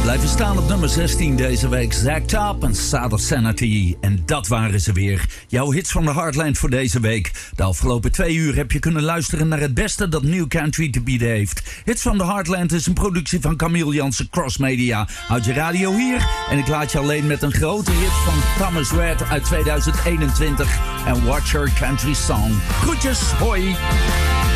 Blijven staan op nummer 16 deze week. Zack Top en Sad of Sanity. En dat waren ze weer. Jouw hits van de Heartland voor deze week. De afgelopen 2 uur heb je kunnen luisteren naar het beste dat New Country te bieden heeft. Hits van de Heartland is een productie van Camille Jansen Cross Media. Houd je radio hier. En ik laat je alleen met een grote hit van Thomas Rhett uit 2021. En Watch Your Country Song. Groetjes, hoi!